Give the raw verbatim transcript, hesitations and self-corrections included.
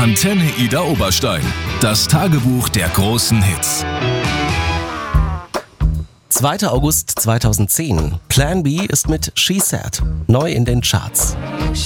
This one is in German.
Antenne Ida Oberstein. Das Tagebuch der großen Hits. zweiter August zweitausendzehn. Plan B ist mit She Said neu in den Charts.